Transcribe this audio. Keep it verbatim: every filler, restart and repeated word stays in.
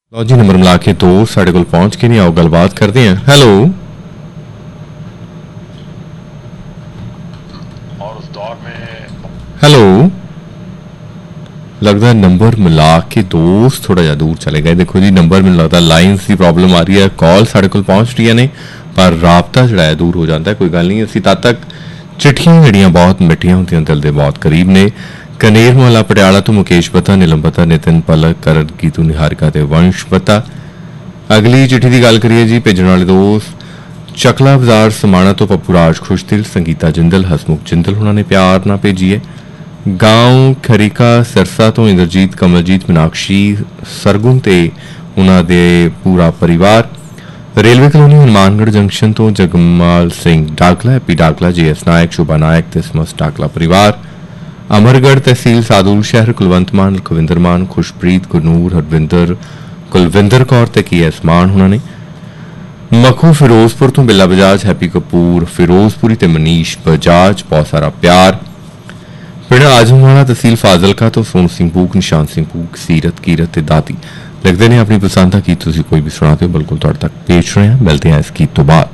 लो जी number मिला के दो साढ़े को पहुंच के नहीं आओ गलबात करते हैं। हेलो और उस दौर में हेलो लगता है नंबर मिला के दोस्त थोड़ा जा दूर चले गए। देखो जी नंबर मिल लगता लाइन की प्रॉब्लम आ रही है, कॉल साढ़े को पहुंच रही है नहीं पर राबता जड़ा है दूर हो जाता है। कोई गल नहीं, असी तद तक चिट्ठियां जड़ियां बहुत मिठियां होंदियां दिल दे बहुत करीब ने। कनेर मोहला पटियाला तो मुकेश पता, नीलम पता, नितिन पलक, करण गीतू निहारिका ते वंश पता। अगली चिट्ठी की गल करिए जी भेजने वाले दोस्त चकला बाजार समाणा तो पप्पू राज खुशदिल, संगीता जिंदल, हसमुख जिंदल उन्होंने प्यार ना भेजी है। गांव खरीका सिरसा तो इंद्रजीत, कमलजीत, मीनाक्षी, सरगुन ते उन्हों दे पूरा परिवार। रेलवे कलोनी हनुमानगढ़ जंक्शन तो जगमाल सिंह डाकला, हैप्पी डाकला, जे एस नायक, शुभा नायक ते समस्त डाकला परिवार। अमरगढ़ तहसील सादुल शहर कुलवंत मान, लखविंदर मान, खुशप्रीत, गुरनूर, हरविंदर, कुलविंदर कौर ते की एस मान उन्होंने। मखू फिरोजपुर तो बिल्ला बजाज, हैप्पी कपूर, फिरोजपुरी ते मनीष बजाज बहुत सारा प्यार। पिंड आजमवाड़ा तहसील फाजिलका तो सोनू सिंह भूख, निशान सिंह भूख, सीरत कीरत ते दादी लगते ने अपनी पसंद का गीत कोई भी सुनाते हो बिल्कुल तक पेश रहे हैं। मिलते हैं इस गीत तो बाद।